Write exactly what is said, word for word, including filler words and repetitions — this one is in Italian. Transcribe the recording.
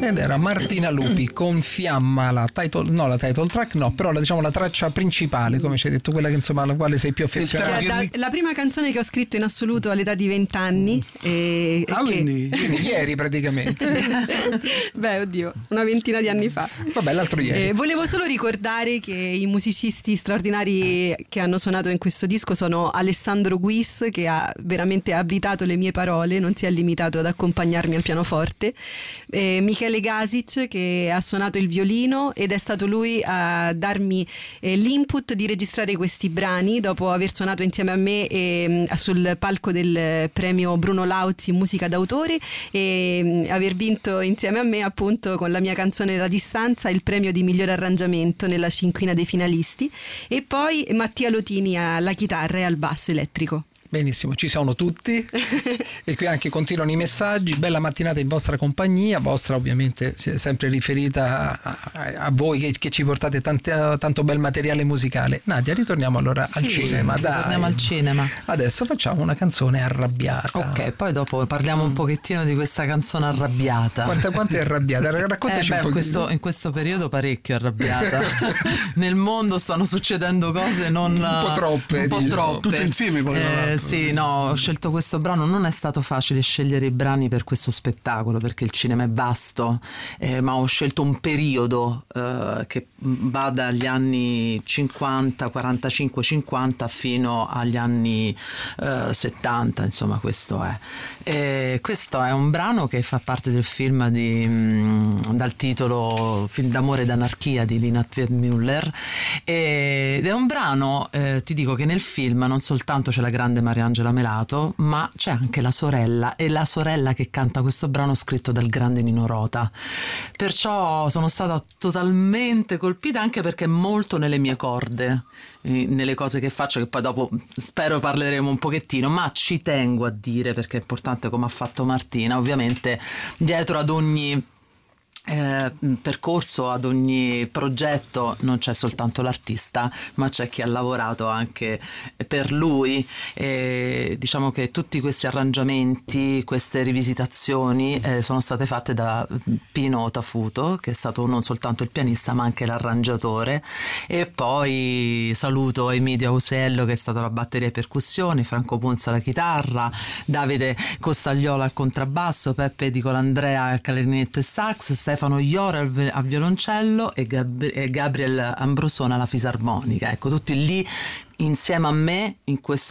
ed era Martina Lupi con Fiamma, la title, no la title track no, però la, diciamo la traccia principale, come ci hai detto, quella che insomma alla quale sei più affezionato. Cioè, da, la prima canzone che ho scritto in assoluto all'età di venti anni e, ah, e quindi, che... quindi ieri praticamente. Beh, oddio, una ventina di anni fa. Vabbè, l'altro ieri. Eh, volevo solo ricordare che i musicisti straordinari che hanno suonato in questo disco sono Alessandro Guis, che ha veramente abitato le mie parole, non si è limitato ad accompagnarmi al pianoforte, eh, Michele Gasic, che ha suonato il violino ed è stato lui a darmi eh, l'input di registrare questi brani dopo aver suonato insieme a me eh, sul palco del premio Bruno Lauzi musica d'autore e eh, aver vinto insieme a me appunto con la mia canzone La distanza il premio di miglior arrangiamento nella cinquina dei finalisti, e poi Mattia Lotini alla chitarra e al basso elettrico. Benissimo, ci sono tutti e qui anche continuano i messaggi. Bella mattinata in vostra compagnia, vostra ovviamente sempre riferita a, a, a voi che, che ci portate tante, tanto bel materiale musicale. Nadia, ritorniamo allora sì, al cinema. Dai. Torniamo al cinema. Adesso facciamo una canzone arrabbiata. Ok, poi dopo parliamo un pochettino di questa canzone arrabbiata. Quanto, quanto è arrabbiata? Raccontaci eh beh, un po'. Questo, in questo periodo parecchio arrabbiata. Nel mondo stanno succedendo cose non un po' troppe, un po' diciamo. troppe. Tutte insieme poi. Eh, sì, no, ho scelto questo brano. Non è stato facile scegliere i brani per questo spettacolo perché il cinema è vasto, eh, ma ho scelto un periodo eh, che va dagli anni cinquanta, quarantacinque, cinquanta fino agli anni eh, settanta, insomma questo è. E questo è un brano che fa parte del film di, mh, dal titolo Film d'amore ed anarchia di Lina Wertmüller, ed è un brano, eh, ti dico che nel film non soltanto c'è la grande Mariangela Melato, ma c'è anche la sorella, e la sorella che canta questo brano scritto dal grande Nino Rota, perciò sono stata totalmente colpita, anche perché è molto nelle mie corde, eh, nelle cose che faccio, che poi dopo spero parleremo un pochettino, ma ci tengo a dire, perché è importante, come ha fatto Martina, ovviamente dietro ad ogni Eh, percorso, ad ogni progetto non c'è soltanto l'artista, ma c'è chi ha lavorato anche per lui, e diciamo che tutti questi arrangiamenti, queste rivisitazioni eh, sono state fatte da Pino Tafuto, che è stato non soltanto il pianista ma anche l'arrangiatore, e poi saluto Emidio Ausello, che è stato la batteria e percussioni, Franco Ponza alla chitarra, Davide Costagliola al contrabbasso, Peppe Di Colandrea al clarinetto e sax, Stefano Iora al violoncello e, Gab- e Gabriel Ambrosona alla fisarmonica. Ecco, tutti lì insieme a me in questo